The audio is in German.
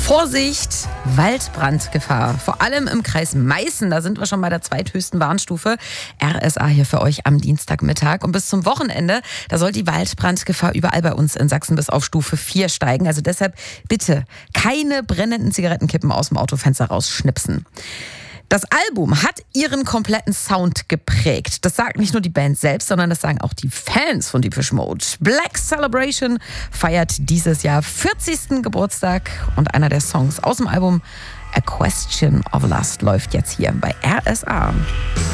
Vorsicht, Waldbrandgefahr. Vor allem im Kreis Meißen, da sind wir schon bei der zweithöchsten Warnstufe. RSA hier für euch am Dienstagmittag. Und bis zum Wochenende, da soll die Waldbrandgefahr überall bei uns in Sachsen bis auf Stufe 4 steigen. Also deshalb bitte keine brennenden Zigarettenkippen aus dem Autofenster rausschnipsen. Das Album hat ihren kompletten Sound geprägt. Das sagt nicht nur die Band selbst, sondern das sagen auch die Fans von Depeche Mode. Black Celebration feiert dieses Jahr 40. Geburtstag und einer der Songs aus dem Album A Question of Lust läuft jetzt hier bei RSA.